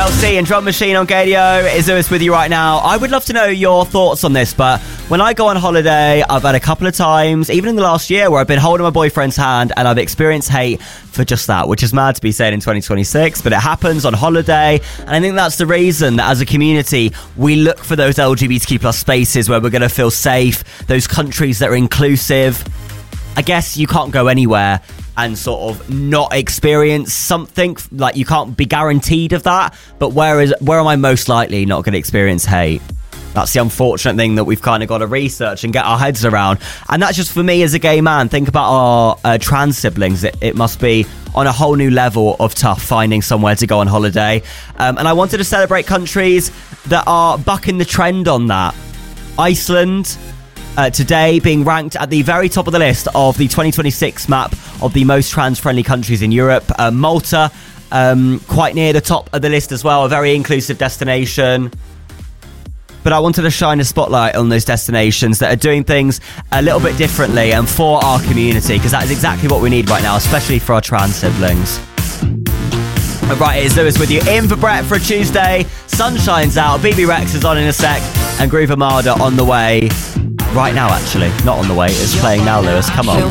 TLC and Drum Machine on Gadio. Is Lewis with you right now? I would love to know your thoughts on this, but when I go on holiday, I've had a couple of times, even in the last year, where I've been holding my boyfriend's hand and I've experienced hate for just that, which is mad to be saying in 2026, but it happens on holiday. And I think that's the reason that as a community, we look for those LGBTQ plus spaces where we're going to feel safe, those countries that are inclusive. I guess you can't go anywhere and sort of not experience something, like you can't be guaranteed of that. But where am I most likely not going to experience hate? That's the unfortunate thing that we've kind of got to research and get our heads around. And that's just for me as a gay man. Think about our trans siblings. It must be on a whole new level of tough finding somewhere to go on holiday. And I wanted to celebrate countries that are bucking the trend on that. Iceland, today being ranked at the very top of the list of the 2026 map of the most trans-friendly countries in Europe. Malta, quite near the top of the list as well, a very inclusive destination. But I wanted to shine a spotlight on those destinations that are doing things a little bit differently and for our community, because that is exactly what we need right now, especially for our trans siblings. Right, it's Lewis with you in for Brett for a Tuesday. Sun shines out, BB Rex is on in a sec, and Groove Armada on the way. Right now, actually. Not on the way. It's playing now, Lewis. Come on.